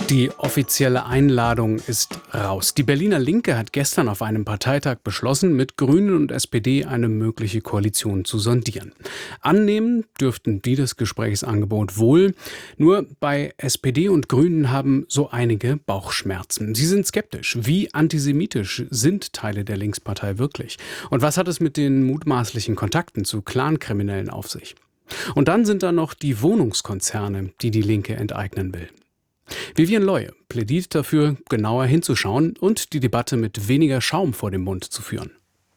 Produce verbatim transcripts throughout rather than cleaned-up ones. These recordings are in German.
Die offizielle Einladung ist raus. Die Berliner Linke hat gestern auf einem Parteitag beschlossen, mit Grünen und S P D eine mögliche Koalition zu sondieren. Annehmen dürften die das Gesprächsangebot wohl. Nur bei S P D und Grünen haben so einige Bauchschmerzen. Sie sind skeptisch. Wie antisemitisch sind Teile der Linkspartei wirklich? Und was hat es mit den mutmaßlichen Kontakten zu Clankriminellen auf sich? Und dann sind da noch die Wohnungskonzerne, die die Linke enteignen will. Vivian Leue plädiert dafür, genauer hinzuschauen und die Debatte mit weniger Schaum vor dem Mund zu führen.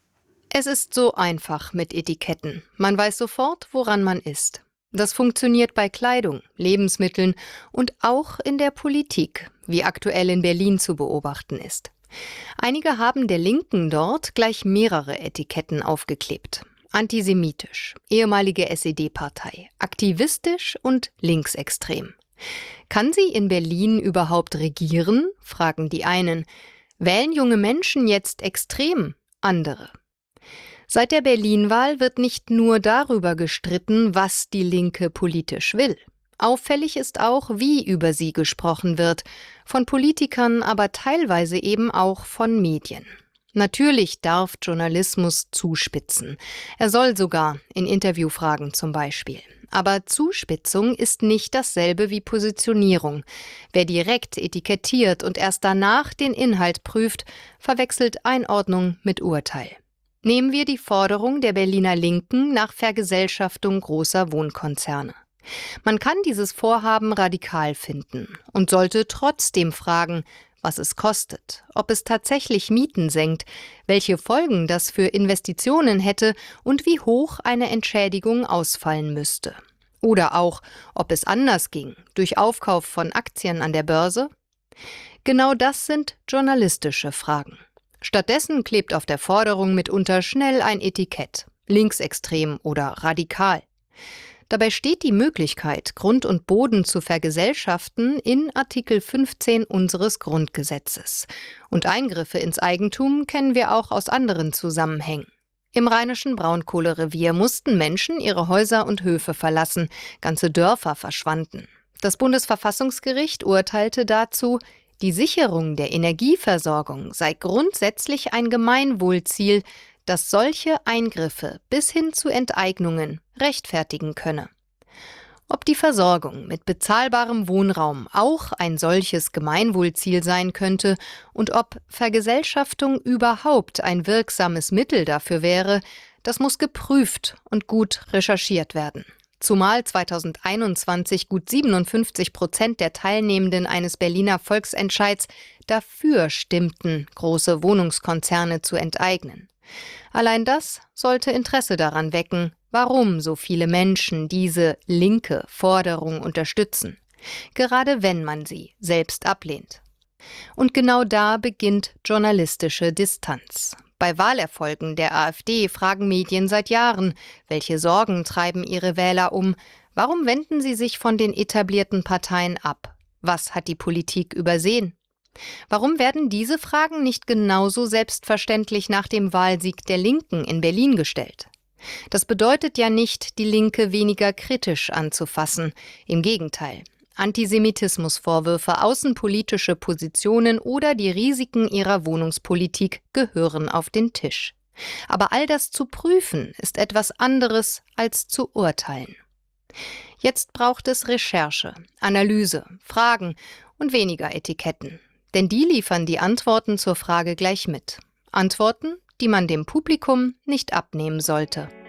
Es ist so einfach mit Etiketten. Man weiß sofort, woran man ist. Das funktioniert bei Kleidung, Lebensmitteln und auch in der Politik, wie aktuell in Berlin zu beobachten ist. Einige haben der Linken dort gleich mehrere Etiketten aufgeklebt. Antisemitisch, ehemalige S E D-Partei, aktivistisch und linksextrem. Kann sie in Berlin überhaupt regieren? Fragen die einen. Wählen junge Menschen jetzt extrem? Andere. Seit der Berlin-Wahl wird nicht nur darüber gestritten, was die Linke politisch will. Auffällig ist auch, wie über sie gesprochen wird, von Politikern, aber teilweise eben auch von Medien. Natürlich darf Journalismus zuspitzen. Er soll sogar, in Interviewfragen zum Beispiel. Aber Zuspitzung ist nicht dasselbe wie Positionierung. Wer direkt etikettiert und erst danach den Inhalt prüft, verwechselt Einordnung mit Urteil. Nehmen wir die Forderung der Berliner Linken nach Vergesellschaftung großer Wohnkonzerne. Man kann dieses Vorhaben radikal finden und sollte trotzdem fragen, was es kostet, ob es tatsächlich Mieten senkt, welche Folgen das für Investitionen hätte und wie hoch eine Entschädigung ausfallen müsste. Oder auch, ob es anders ging, durch Aufkauf von Aktien an der Börse? Genau das sind journalistische Fragen. Stattdessen klebt auf der Forderung mitunter schnell ein Etikett, linksextrem oder radikal. Dabei steht die Möglichkeit, Grund und Boden zu vergesellschaften, in Artikel fünfzehn unseres Grundgesetzes. Und Eingriffe ins Eigentum kennen wir auch aus anderen Zusammenhängen. Im rheinischen Braunkohlerevier mussten Menschen ihre Häuser und Höfe verlassen, ganze Dörfer verschwanden. Das Bundesverfassungsgericht urteilte dazu, die Sicherung der Energieversorgung sei grundsätzlich ein Gemeinwohlziel, das solche Eingriffe bis hin zu Enteignungen rechtfertigen könne. Ob die Versorgung mit bezahlbarem Wohnraum auch ein solches Gemeinwohlziel sein könnte und ob Vergesellschaftung überhaupt ein wirksames Mittel dafür wäre, das muss geprüft und gut recherchiert werden. Zumal zweitausendeinundzwanzig gut siebenundfünfzig Prozent der Teilnehmenden eines Berliner Volksentscheids dafür stimmten, große Wohnungskonzerne zu enteignen. Allein das sollte Interesse daran wecken, warum so viele Menschen diese linke Forderung unterstützen, gerade wenn man sie selbst ablehnt. Und genau da beginnt journalistische Distanz. Bei Wahlerfolgen der AfD fragen Medien seit Jahren, welche Sorgen treiben ihre Wähler um, warum wenden sie sich von den etablierten Parteien ab, was hat die Politik übersehen? Warum werden diese Fragen nicht genauso selbstverständlich nach dem Wahlsieg der Linken in Berlin gestellt? Das bedeutet ja nicht, die Linke weniger kritisch anzufassen. Im Gegenteil. Antisemitismusvorwürfe, außenpolitische Positionen oder die Risiken ihrer Wohnungspolitik gehören auf den Tisch. Aber all das zu prüfen, ist etwas anderes als zu urteilen. Jetzt braucht es Recherche, Analyse, Fragen und weniger Etiketten. Denn die liefern die Antworten zur Frage gleich mit. Antworten, die man dem Publikum nicht abnehmen sollte.